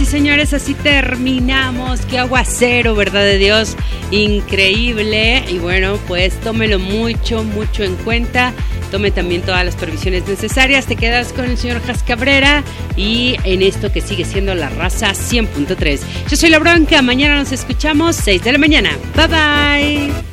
señores, así terminamos. Qué aguacero, ¿verdad de Dios? Increíble. Y bueno, pues tómelo mucho, mucho en cuenta. Tome también todas las previsiones necesarias. Te quedas con el señor Jas Cabrera y en esto que sigue siendo La Raza 100.3. Yo soy La Bronca. Mañana nos escuchamos 6 de la mañana. Bye bye.